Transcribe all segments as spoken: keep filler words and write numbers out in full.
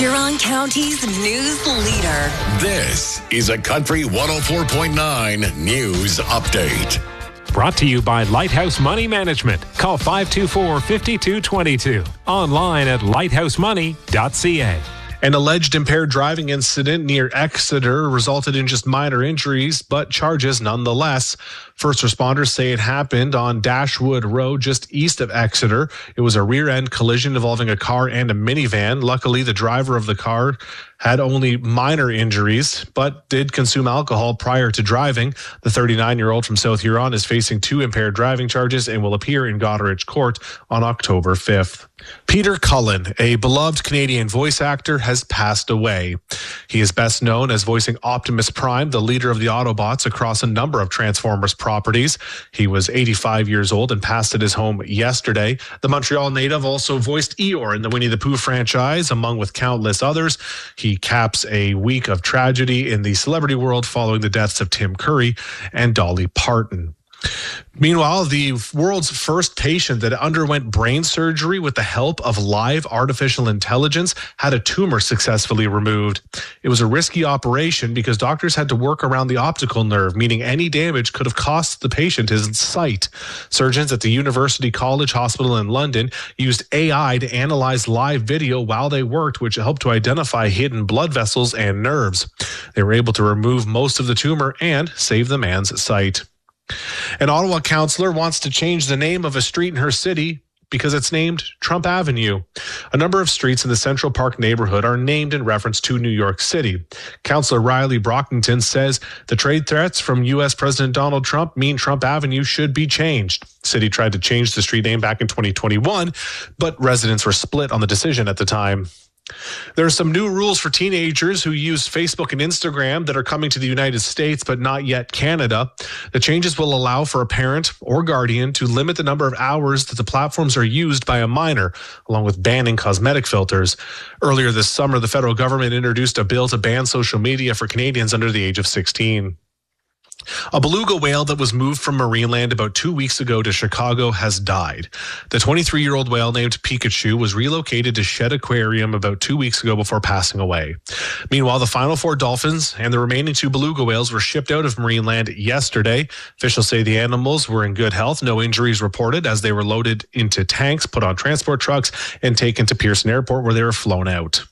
Huron County's news leader. This is a Country one oh four point nine News Update. Brought to you by Lighthouse Money Management. Call five two four, five two two two. Online at lighthouse money dot c a. An alleged impaired driving incident near Exeter resulted in just minor injuries, but charges nonetheless. First responders say it happened on Dashwood Road, just east of Exeter. It was a rear-end collision involving a car and a minivan. Luckily, the driver of the car had only minor injuries, but did consume alcohol prior to driving. The thirty-nine-year-old from South Huron is facing two impaired driving charges and will appear in Goderich Court on October fifth. Peter Cullen, a beloved Canadian voice actor, has passed away. He is best known as voicing Optimus Prime, the leader of the Autobots, across a number of Transformers properties. He was eighty-five years old and passed at his home yesterday. The Montreal native also voiced Eeyore in the Winnie the Pooh franchise, among with countless others. He caps a week of tragedy in the celebrity world following the deaths of Tim Curry and Dolly Parton. Meanwhile, the world's first patient that underwent brain surgery with the help of live artificial intelligence had a tumor successfully removed. It was a risky operation because doctors had to work around the optical nerve, meaning any damage could have cost the patient his sight. Surgeons at the University College Hospital in London used A I to analyze live video while they worked, which helped to identify hidden blood vessels and nerves. They were able to remove most of the tumor and save the man's sight. An Ottawa councillor wants to change the name of a street in her city because it's named Trump Avenue. A number of streets in the Central Park neighborhood are named in reference to New York City. Councillor Riley Brockington says the trade threats from U S President Donald Trump mean Trump Avenue should be changed. The city tried to change the street name back in twenty twenty-one, but residents were split on the decision at the time. There are some new rules for teenagers who use Facebook and Instagram that are coming to the United States, but not yet Canada. The changes will allow for a parent or guardian to limit the number of hours that the platforms are used by a minor, along with banning cosmetic filters. Earlier this summer, the federal government introduced a bill to ban social media for Canadians under the age of sixteen. A beluga whale that was moved from Marineland about two weeks ago to Chicago has died. The twenty-three-year-old whale named Pikachu was relocated to Shedd Aquarium about two weeks ago before passing away. Meanwhile, the final four dolphins and the remaining two beluga whales were shipped out of Marineland yesterday. Officials say the animals were in good health, no injuries reported, as they were loaded into tanks, put on transport trucks, and taken to Pearson Airport, where they were flown out.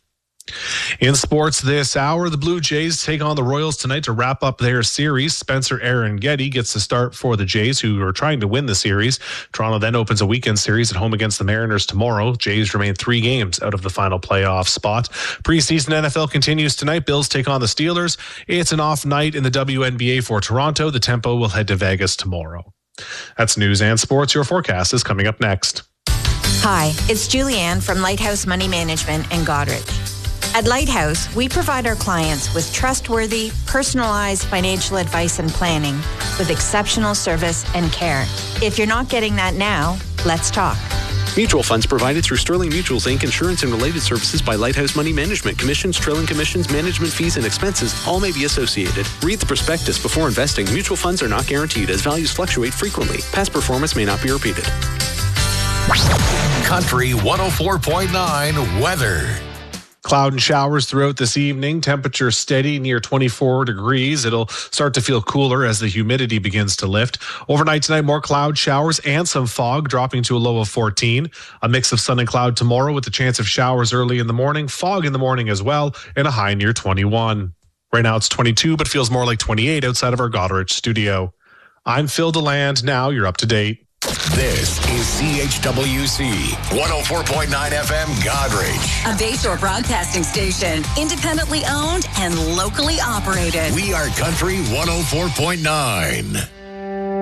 In sports this hour, the Blue Jays take on the Royals tonight to wrap up their series. Spencer Aaron Getty gets the start for the Jays, who are trying to win the series. Toronto then opens a weekend series at home against the Mariners tomorrow. Jays remain three games out of the final playoff spot. Preseason N F L continues tonight. Bills take on the Steelers. It's an off night in the W N B A for Toronto. The Tempo will head to Vegas tomorrow. That's news and sports. Your forecast is coming up next. Hi, it's Julianne from Lighthouse Money Management in Goderich. At Lighthouse, we provide our clients with trustworthy, personalized financial advice and planning with exceptional service and care. If you're not getting that now, let's talk. Mutual funds provided through Sterling Mutuals, Incorporated. Insurance and related services by Lighthouse Money Management. Commissions, trailing commissions, management fees, and expenses all may be associated. Read the prospectus before investing. Mutual funds are not guaranteed as values fluctuate frequently. Past performance may not be repeated. Country one oh four point nine weather. Cloud and showers throughout this evening. Temperature steady near twenty-four degrees. It'll start to feel cooler as the humidity begins to lift. Overnight tonight, more cloud showers and some fog, dropping to a low of fourteen. A mix of sun and cloud tomorrow with the chance of showers early in the morning, fog in the morning as well, and a high near twenty-one. Right now it's twenty-two, but feels more like twenty-eight outside of our Goderich studio. I'm Phil DeLand. Now you're up to date. This is C H W C one oh four point nine F M Goderich. A Bayshore broadcasting station, independently owned and locally operated. We are Country one oh four point nine.